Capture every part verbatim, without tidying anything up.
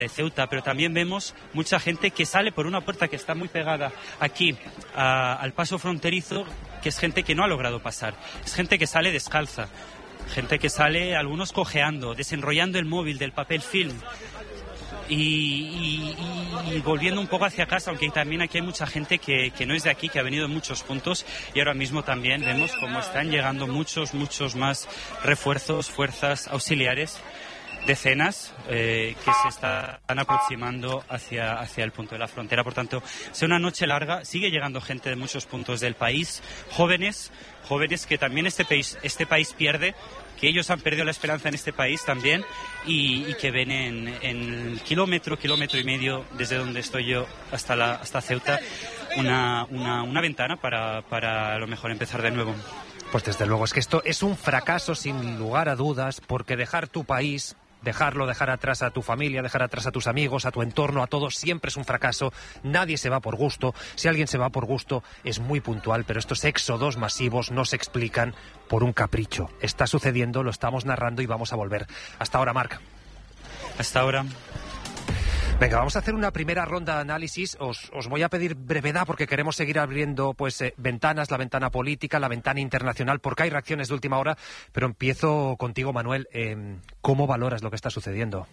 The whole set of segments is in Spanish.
de Ceuta, pero también vemos mucha gente que sale por una puerta que está muy pegada aquí a, al paso fronterizo, que es gente que no ha logrado pasar, es gente que sale descalza, gente que sale, algunos cojeando, desenrollando el móvil del papel film y, y, y, y volviendo un poco hacia casa, aunque también aquí hay mucha gente que, que no es de aquí, que ha venido en muchos puntos, y ahora mismo también vemos cómo están llegando muchos, muchos más refuerzos, fuerzas auxiliares, decenas eh, que se están aproximando hacia, hacia el punto de la frontera. Por tanto, es una noche larga, sigue llegando gente de muchos puntos del país, jóvenes, jóvenes que también este país, este país pierde, que ellos han perdido la esperanza en este país también y, y que ven en, en kilómetro, kilómetro y medio desde donde estoy yo hasta, la, hasta Ceuta una, una, una ventana para, para a lo mejor empezar de nuevo. Pues desde luego, es que esto es un fracaso sin lugar a dudas, porque dejar tu país, dejarlo, dejar atrás a tu familia, dejar atrás a tus amigos, a tu entorno, a todos, siempre es un fracaso. Nadie se va por gusto. Si alguien se va por gusto, es muy puntual, pero estos éxodos masivos no se explican por un capricho. Está sucediendo, lo estamos narrando y vamos a volver. Hasta ahora, Marc. Hasta ahora. Venga, vamos a hacer una primera ronda de análisis. Os, os voy a pedir brevedad porque queremos seguir abriendo pues eh, ventanas, la ventana política, la ventana internacional, porque hay reacciones de última hora. Pero empiezo contigo, Manuel. Eh, ¿Cómo valoras lo que está sucediendo?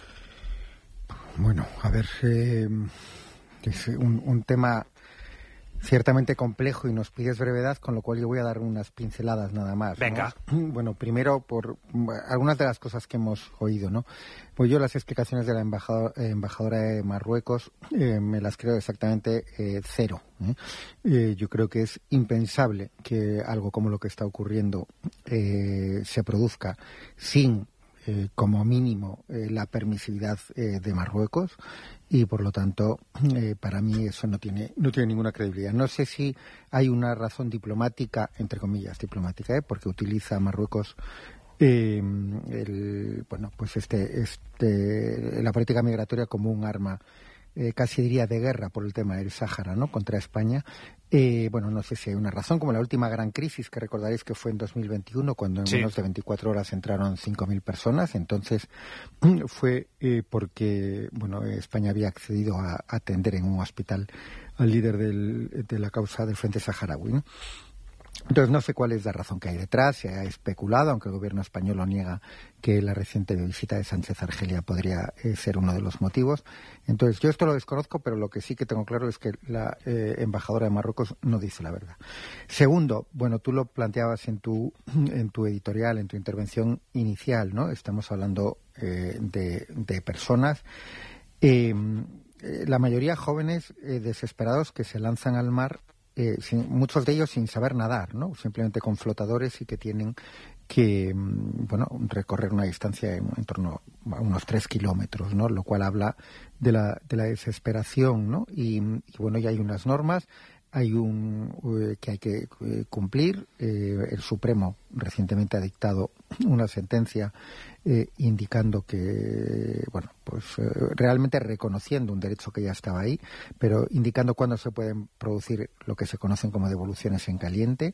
Bueno, a ver, eh, es un, un tema ciertamente complejo y nos pides brevedad, con lo cual yo voy a dar unas pinceladas nada más, ¿no? Venga. Bueno, primero por algunas de las cosas que hemos oído, ¿no? Pues yo las explicaciones de la embajador, eh, embajadora de Marruecos eh, me las creo exactamente eh, cero. ¿eh? Eh, yo creo que es impensable que algo como lo que está ocurriendo eh, se produzca sin Eh, como mínimo eh, la permisividad eh, de Marruecos y por lo tanto eh, para mí eso no tiene no tiene ninguna credibilidad. No sé si hay una razón diplomática, entre comillas diplomática, ¿eh? porque utiliza Marruecos eh, el, bueno pues este este la política migratoria como un arma eh, casi diría de guerra por el tema del Sáhara, ¿no? Contra España. Eh, bueno, no sé si hay una razón, como la última gran crisis, que recordaréis que fue en dos mil veintiuno, cuando en sí. menos de veinticuatro horas entraron cinco mil personas. Entonces fue eh, porque bueno España había accedido a atender en un hospital al líder del, de la causa del Frente Saharaui, ¿no? Entonces no sé cuál es la razón que hay detrás. Se ha especulado, aunque el gobierno español lo niega, que la reciente visita de Sánchez a Argelia podría eh, ser uno de los motivos. Entonces yo esto lo desconozco, pero lo que sí que tengo claro es que la eh, embajadora de Marruecos no dice la verdad. Segundo, bueno, tú lo planteabas en tu en tu editorial, en tu intervención inicial, ¿no? Estamos hablando eh, de, de personas, eh, la mayoría jóvenes eh, desesperados que se lanzan al mar. Eh, sin, muchos de ellos sin saber nadar, ¿no? Simplemente con flotadores y que tienen que, bueno, recorrer una distancia en, en torno a unos tres kilómetros, ¿no? Lo cual habla de la, de la desesperación, ¿no? Y, y bueno, ya hay unas normas, hay un eh, que hay que eh, cumplir. Eh, el Supremo recientemente ha dictado una sentencia eh, indicando que, bueno, pues eh, realmente reconociendo un derecho que ya estaba ahí, pero indicando cuándo se pueden producir lo que se conocen como devoluciones en caliente.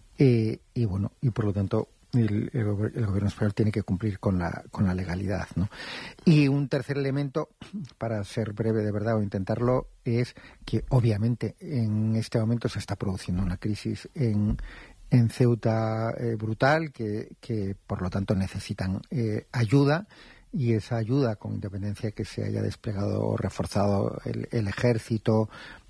Eh, y bueno, y por lo tanto El, el, el gobierno español tiene que cumplir con la con la legalidad, ¿no? Y un tercer elemento, para ser breve de verdad o intentarlo, es que obviamente en este momento se está produciendo una crisis en en Ceuta eh, brutal, que, que por lo tanto necesitan eh, ayuda, y esa ayuda, con independencia de que se haya desplegado o reforzado el, el ejército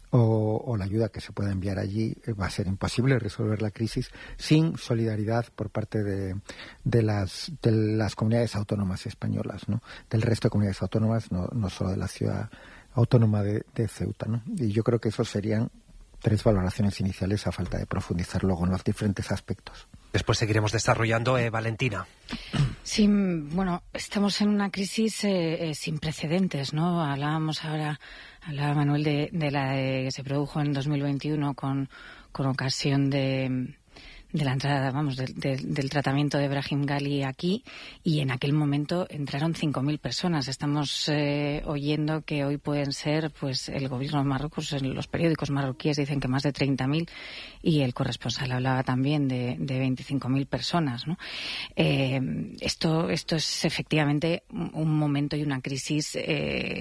O, o la ayuda que se pueda enviar allí, va a ser imposible resolver la crisis sin solidaridad por parte de, de las de las comunidades autónomas españolas, ¿no? Del resto de comunidades autónomas, no, no solo de la ciudad autónoma de, de Ceuta, ¿no? Y yo creo que esos serían tres valoraciones iniciales, a falta de profundizar luego en los diferentes aspectos. Después seguiremos desarrollando. eh, Valentina. Sí, bueno, estamos en una crisis eh, eh, sin precedentes, ¿no? Hablábamos ahora, hablaba Manuel de, de la de, que se produjo en dos mil veintiuno con, con ocasión de, de la entrada, vamos, de, de, del tratamiento de Brahim Ghali aquí, y en aquel momento entraron cinco mil personas. Estamos eh, oyendo que hoy pueden ser, pues el gobierno de Marruecos, en los periódicos marroquíes dicen que más de treinta mil, y el corresponsal hablaba también de, de veinticinco mil personas, ¿no? Eh, esto, esto es efectivamente un momento y una crisis eh,